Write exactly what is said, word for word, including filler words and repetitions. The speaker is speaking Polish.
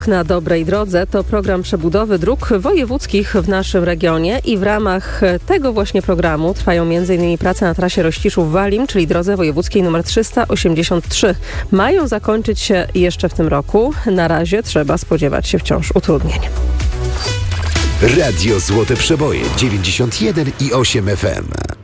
Na dobrej drodze to program przebudowy dróg wojewódzkich w naszym regionie i w ramach tego właśnie programu trwają między innymi prace na trasie Rościszów-Walim, czyli drodze wojewódzkiej nr trzysta osiemdziesiąt trzy. Mają zakończyć się jeszcze w tym roku. Na razie trzeba spodziewać się wciąż utrudnień. Radio Złote Przeboje dziewięćdziesiąt jeden i osiem F M.